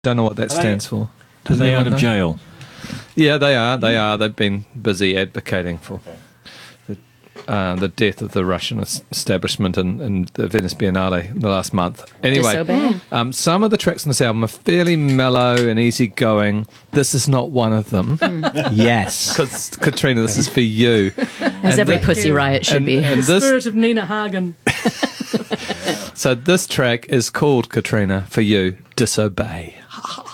Don't know what that stands for. Are they out of jail? Yeah, they are. They are. They've been busy advocating for the death of the Russian establishment in the Venice Biennale in the last month. Anyway, Disobey. some of the tracks on this album are fairly mellow and easygoing. This is not one of them. Yes. Because, Katrina, this is for you. As every Pussy Riot should be. And The spirit of Nina Hagen. so this track is called, Katrina, for you, Disobey.